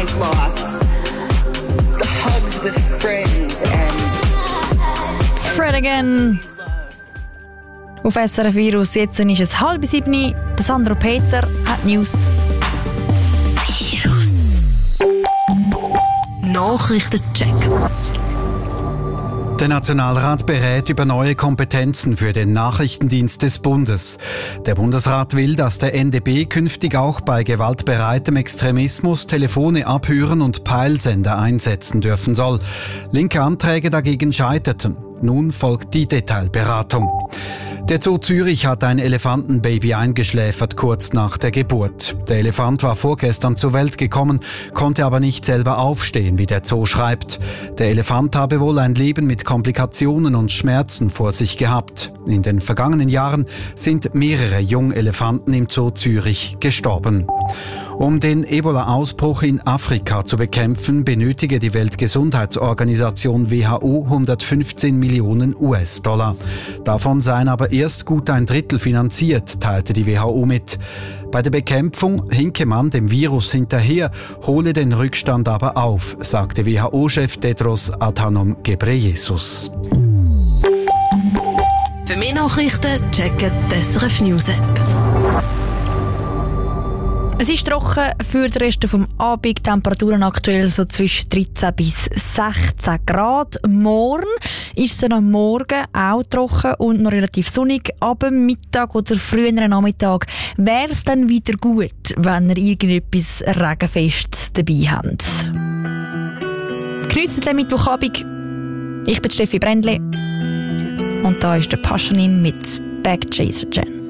families lost, the hugs with friends and Fred again. Auf SRF Virus, jetzt ist es 6:30. Der Sandro Peter hat News. Virus. Nachrichtencheck. Der Nationalrat berät über neue Kompetenzen für den Nachrichtendienst des Bundes. Der Bundesrat will, dass der NDB künftig auch bei gewaltbereitem Extremismus Telefone abhören und Peilsender einsetzen dürfen soll. Linke Anträge dagegen scheiterten. Nun folgt die Detailberatung. Der Zoo Zürich hat ein Elefantenbaby eingeschläfert kurz nach der Geburt. Der Elefant war vorgestern zur Welt gekommen, konnte aber nicht selber aufstehen, wie der Zoo schreibt. Der Elefant habe wohl ein Leben mit Komplikationen und Schmerzen vor sich gehabt. In den vergangenen Jahren sind mehrere Jungelefanten im Zoo Zürich gestorben. Um den Ebola-Ausbruch in Afrika zu bekämpfen, benötige die Weltgesundheitsorganisation WHO 115 Millionen US-Dollar. Davon seien aber erst gut ein Drittel finanziert, teilte die WHO mit. Bei der Bekämpfung hinke man dem Virus hinterher, hole den Rückstand aber auf, sagte WHO-Chef Tedros Adhanom Ghebreyesus. Für mehr Nachrichten checken die SRF News App. Es ist trocken für den Rest vom Abend. Temperaturen aktuell so zwischen 13 bis 16 Grad. Morgen ist es dann am Morgen auch trocken und noch relativ sonnig. Ab dem Mittag oder frühen Nachmittag wäre es dann wieder gut, wenn ihr irgendetwas Regenfestes dabei habt. Geniessen den Mittwochabend. Ich bin Steffi Brändli und da ist der Paschanin mit Back Chaser Jen.